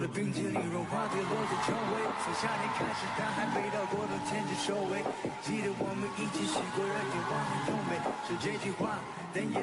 冰淇淋融化跌落在周围，从夏天开始，但还没到过冬天就收尾。记得我们一起洗过热铁，忘了优美，是这句话，但也。